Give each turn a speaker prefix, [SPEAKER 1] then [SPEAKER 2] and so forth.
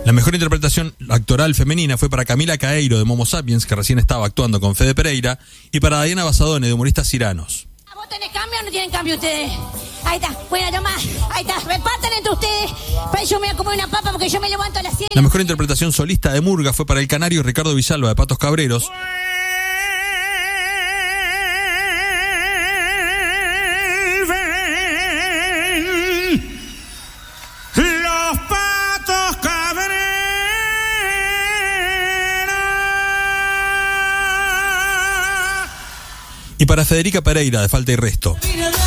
[SPEAKER 1] La mejor interpretación actoral femenina fue para Camila Caeiro de Momo Sapiens, que recién estaba actuando con Fede Pereira, y para Diana Basadone de Humoristas Ciranos.
[SPEAKER 2] ¿Vos tenés cambio o no tienen cambio ustedes? Ahí está, bueno, tomá, ahí está, repartan entre ustedes. Pero yo me voy a comer una papa porque yo me levanto a las 100.
[SPEAKER 1] La mejor interpretación solista de Murga fue para el canario Ricardo Villalba de Patos Cabreros.
[SPEAKER 3] Los Patos Cabreros.
[SPEAKER 1] Y para Federica Pereira de Falta y Resto.